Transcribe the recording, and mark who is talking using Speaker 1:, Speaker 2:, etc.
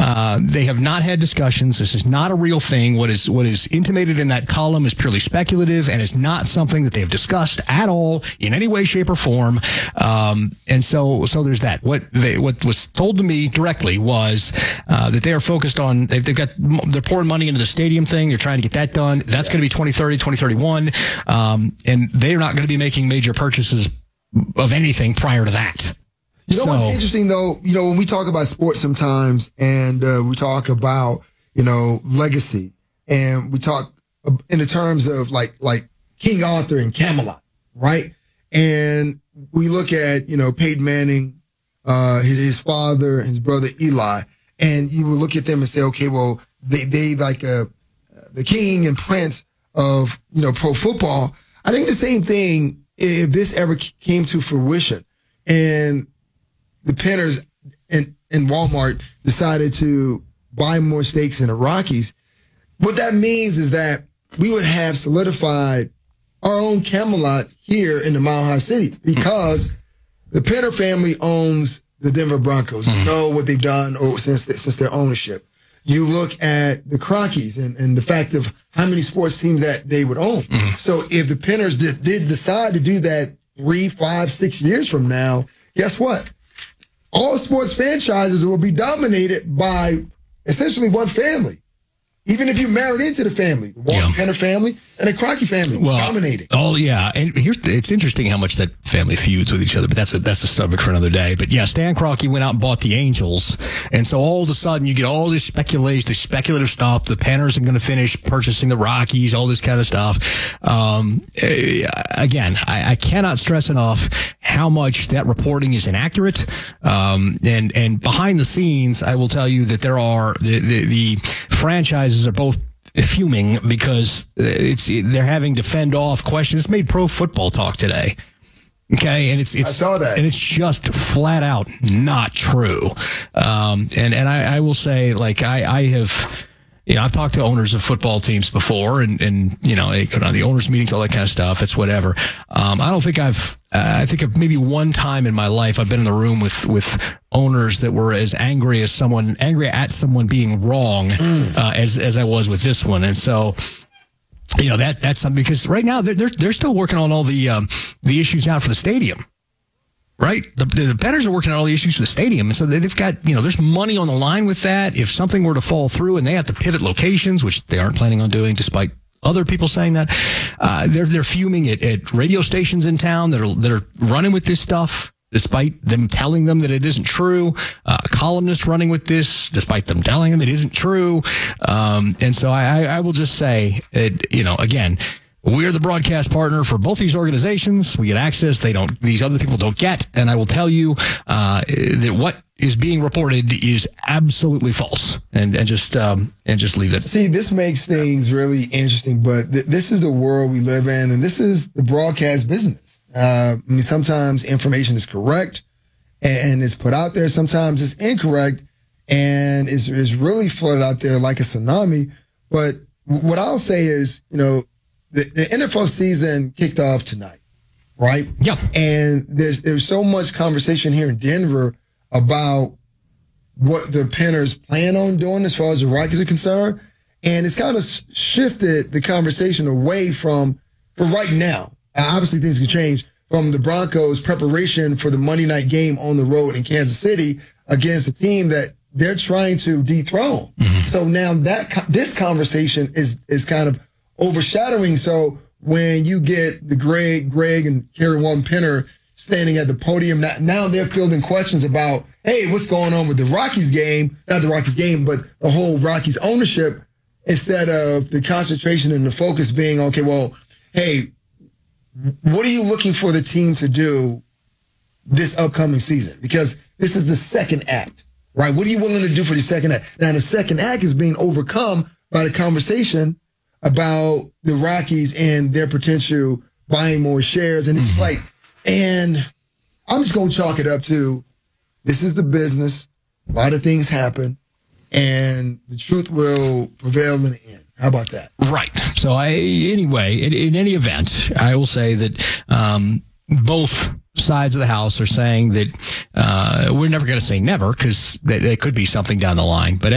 Speaker 1: They have not had discussions. This is not a real thing. What is intimated in that column is purely speculative and is not something that they have discussed at all in any way, shape, or form. And so there's that. What was told to me directly was that they are focused on, they're pouring money into the stadium thing. They're trying to get that done. That's going to be 2030, 2031. And they're not going to be making major purchases of anything prior to that.
Speaker 2: You know what's interesting, though? When we talk about sports sometimes and we talk about, legacy, and we talk in the terms of like King Arthur and Camelot, right? And we look at, Peyton Manning, his father, his brother Eli, and you will look at them and say, okay, well, they like the king and prince of, pro football. I think the same thing if this ever came to fruition and the Penners and Walmart decided to buy more stakes in the Rockies, what that means is that we would have solidified our own Camelot here in the Mile High City because the Penner family owns the Denver Broncos. You know what they've done since their ownership. You look at the Crockies and the fact of how many sports teams that they would own. So if the Penners did decide to do that 3, 5, 6 years from now, guess what? All sports franchises will be dominated by essentially one family. Even if you married into the family, the Walton Penner family and the Crockett family, dominating.
Speaker 1: Oh, yeah. And it's interesting how much that family feuds with each other, but that's a subject for another day. But yeah, Stan Kroenke went out and bought the Angels. And so all of a sudden you get all this speculation, this speculative stuff. The Penners are going to finish purchasing the Rockies, all this kind of stuff. Again, I cannot stress enough how much that reporting is inaccurate. And behind the scenes, I will tell you that there are the franchises are both fuming because they're having to fend off questions. It's made Pro Football Talk today. Okay, and I saw that, and it's just flat out not true. And I will say, like I have. I've talked to owners of football teams before and they go down to the owners meetings, all that kind of stuff. It's whatever. I don't think I think of maybe one time in my life I've been in the room with owners that were as angry at someone being wrong, as I was with this one. And so, that's something, because right now they're still working on all the issues out for the stadium. Right? The Penners are working on all the issues for the stadium. And so they've got, there's money on the line with that. If something were to fall through and they have to pivot locations, which they aren't planning on doing despite other people saying that, they're fuming at radio stations in town that are running with this stuff, despite them telling them that it isn't true. Columnists running with this, despite them telling them it isn't true. And so I will just say, again, we're the broadcast partner for both these organizations. We get access these other people don't get. And I will tell you that what is being reported is absolutely false. And just leave it.
Speaker 2: See, this makes things really interesting, but this is the world we live in, and this is the broadcast business. Sometimes information is correct and it's put out there. Sometimes it's incorrect and it's really flooded out there like a tsunami. But what I'll say is, the NFL season kicked off tonight, right?
Speaker 1: Yeah.
Speaker 2: And there's so much conversation here in Denver about what the Penners plan on doing as far as the Rockies are concerned. And it's kind of shifted the conversation away from, for right now, obviously things can change, from the Broncos' preparation for the Monday night game on the road in Kansas City against a team that they're trying to dethrone. So now this conversation is kind of overshadowing. So when you get the Greg and Kerry Walton Penner standing at the podium, now they're fielding questions about, hey, what's going on with the Rockies game? Not the Rockies game, but the whole Rockies ownership, instead of the concentration and the focus being, okay, well, hey, what are you looking for the team to do this upcoming season? Because this is the second act, right? What are you willing to do for the second act? Now, the second act is being overcome by the conversation about the Rockies and their potential buying more shares. And it's just like, and I'm just going to chalk it up to, this is the business. A lot of things happen, and the truth will prevail in the end. How about that?
Speaker 1: Right. So anyway, in any event, I will say that both sides of the house are saying that we're never going to say never, because there could be something down the line. But